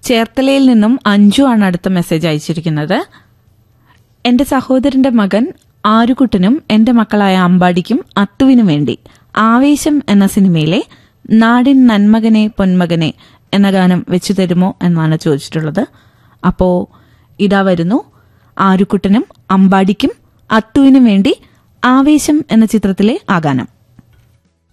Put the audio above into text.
ചേർത്തലയിൽ നിന്നും അഞ്ജു ആണ് അടുത്ത മെസ്സേജ് അയച്ചിരിക്കുന്നത്. എന്റെ സഹോദരന്റെ മകൻ ആരുകുട്ടനും എന്റെ മക്കളായ അമ്പാടിക്കും അത്തുവിനും വേണ്ടി ആവേശം എന്ന സിനിമയിലെ നാടിൻ നന്മകനെ പൊന്മകനെ എന്ന ഗാനം വെച്ചു തരുമോ എന്നാണ് ചോദിച്ചിട്ടുള്ളത്. അപ്പോ ഇതാ വരുന്നു ആരുകുട്ടനും അമ്പാടിക്കും അത്തുവിനും വേണ്ടി ആവേശം എന്ന ചിത്രത്തിലെ ആ ഗാനം.